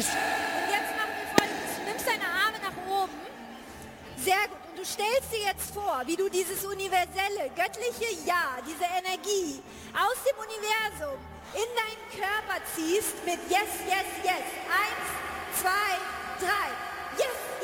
Yes! Und jetzt machen wir Folgendes. Du nimmst deine Arme nach oben. Sehr gut. Und du stellst dir jetzt vor, wie du dieses universelle, göttliche Ja, diese Energie aus dem Universum in deinen Körper ziehst mit Yes, Yes, Yes. 1, 2, 3. Yes!